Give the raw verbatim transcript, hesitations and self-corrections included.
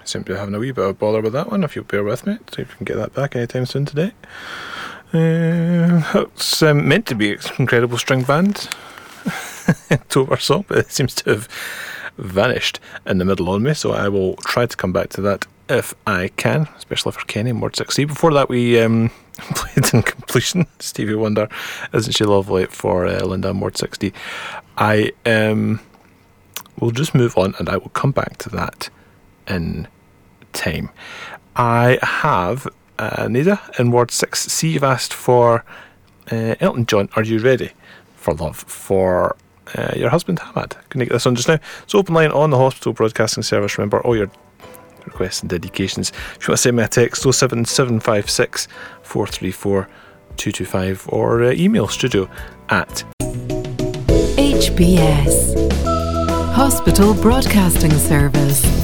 seem to be having a wee bit of bother with that one, if you'll bear with me. See if we can get that back anytime soon today. Uh, it's um, meant to be an incredible string band October song, but it seems to have vanished in the middle on me, so I will try to come back to that if I can, especially for Kenny and Word sixty. Before that, we um, played In Completion, Stevie Wonder, Isn't She Lovely, for uh, Linda and Word sixty. I um, will just move on and I will come back to that in time. I have uh, Nida in Ward six C. You've asked for uh, Elton John, Are You Ready for Love, for uh, your husband Hamad. Can you get this on just now? It's open line on the Hospital Broadcasting Service. Remember, all your requests and dedications. If you want to send me a text, oh seven seven five six, four three four, two two five, or uh, email studio at H B S Hospital Broadcasting Service.